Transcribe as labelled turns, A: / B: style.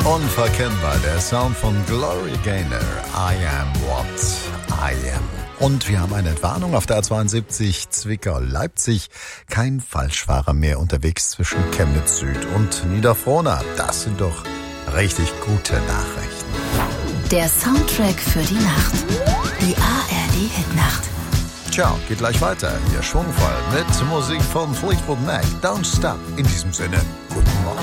A: Unverkennbar, der Sound von Gloria Gaynor, I am what I am. Und wir haben eine Entwarnung auf der A72 Zwickau-Leipzig. Kein Falschfahrer mehr unterwegs zwischen Chemnitz Süd und Niederfrohna. Das sind doch richtig gute Nachrichten.
B: Der Soundtrack für die Nacht. Die ARD-Hitnacht.
A: Tja, geht gleich weiter. Hier schwungvoll mit Musik von Fleetwood Mac. Don't Stop. In diesem Sinne, guten Morgen.